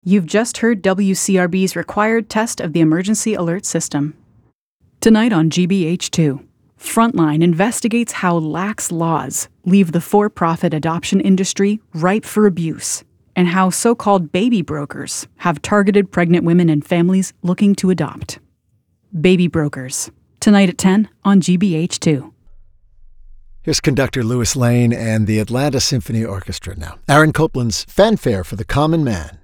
You've just heard WCRB's required test of the emergency alert system. Tonight on GBH2, Frontline investigates how lax laws leave the for-profit adoption industry ripe for abuse, and how so-called baby brokers have targeted pregnant women and families looking to adopt. Baby Brokers, tonight at 10 on GBH2. Here's conductor Louis Lane and the Atlanta Symphony Orchestra now. Aaron Copland's Fanfare for the Common Man.